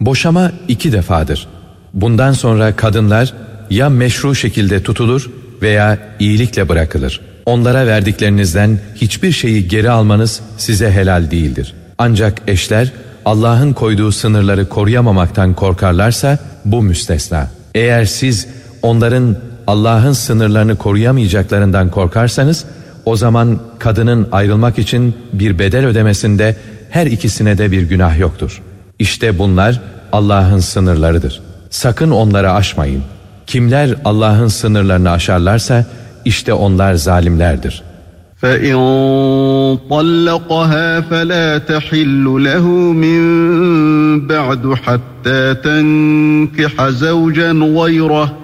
Boşama 2 defadır. Bundan sonra kadınlar ya meşru şekilde tutulur veya iyilikle bırakılır. Onlara verdiklerinizden hiçbir şeyi geri almanız size helal değildir. Ancak eşler Allah'ın koyduğu sınırları koruyamamaktan korkarlarsa bu müstesna. Eğer siz onların Allah'ın sınırlarını koruyamayacaklarından korkarsanız, o zaman kadının ayrılmak için bir bedel ödemesinde her ikisine de bir günah yoktur. İşte bunlar Allah'ın sınırlarıdır. Sakın onları aşmayın. Kimler Allah'ın sınırlarını aşarlarsa işte onlar zalimlerdir. فَاِنْ طَلَّقَهَا فَلَا تَحِلُّ لَهُ مِنْ بَعْدُ حَتَّى تَنْكِحَ زَوْجًا غَيْرَهُ